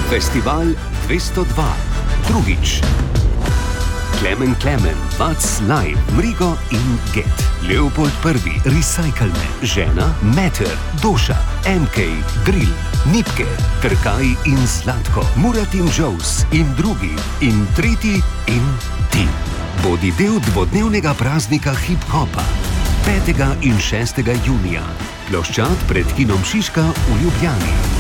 Festival 202. Drugič. Klemen, Vac Live, Mrigo in Get. Leopold I, Recycleme, Žena, Meter, Doša, MK, Drill, Nipke, Trkaj in Zlatko, Murat in Jones in drugi in tretji in ti. Bodi del dvodnevnega praznika hip-hopa 5. in 6. junija. Ploščad pred kinom Šiška v Ljubljani.